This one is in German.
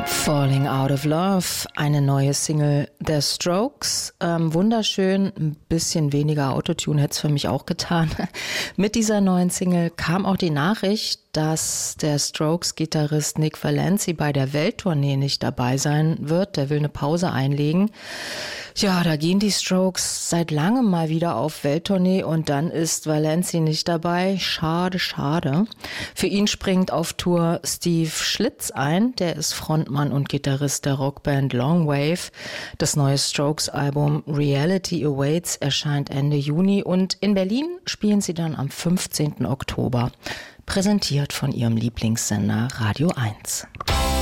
Falling Out of Love, eine neue Single der Strokes. Wunderschön, ein bisschen weniger Autotune hätte es für mich auch getan. Mit dieser neuen Single kam auch die Nachricht, dass der Strokes-Gitarrist Nick Valenci bei der Welttournee nicht dabei sein wird. Der will eine Pause einlegen. Ja, da gehen die Strokes seit langem mal wieder auf Welttournee und dann ist Valenci nicht dabei. Schade, schade. Für ihn springt auf Tour Steve Schlitz ein. Der ist Frontmann und Gitarrist der Rockband Longwave. Das neue Strokes-Album Reality Awaits erscheint Ende Juni und in Berlin spielen sie dann am 15. Oktober. Präsentiert von ihrem Lieblingssender Radio 1.